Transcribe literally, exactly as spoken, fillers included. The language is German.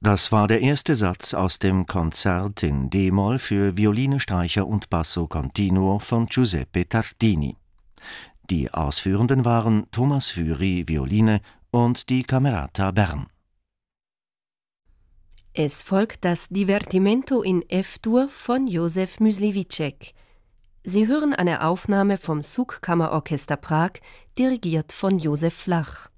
Das war der erste Satz aus dem Konzert in D-Moll für Violine, Streicher und Basso Continuo von Giuseppe Tartini. Die Ausführenden waren Thomas Fury, Violine, und die Camerata Bern. Es folgt das Divertimento in F-Dur von Josef Myslivicek. Sie hören eine Aufnahme vom Suk Kammerorchester Prag, dirigiert von Josef Flach.